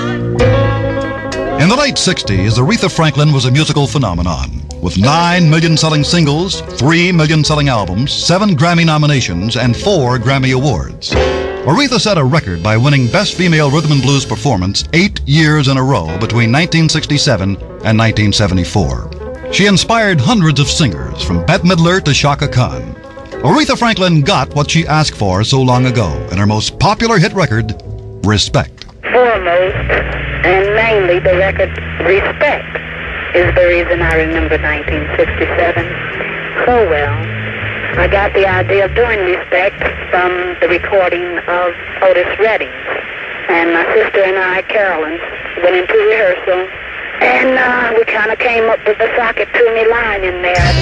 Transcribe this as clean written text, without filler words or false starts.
In the late 60s, Aretha Franklin was a musical phenomenon. With 9 million selling singles, 3 million selling albums, 7 Grammy nominations, and 4 Grammy Awards. Aretha set a record by winning Best Female Rhythm and Blues Performance 8 years in a row between 1967 and 1974. She inspired hundreds of singers, from Bette Midler to Chaka Khan. Aretha Franklin got what she asked for so long ago in her most popular hit record, Respect. Foremost, and mainly the record Respect, is the reason I remember 1967 so well. I got the idea of doing Respect from the recording of Otis Redding. And my sister and I, Carolyn, went into rehearsal, and we kind of came up with the Sock It To Me line in there.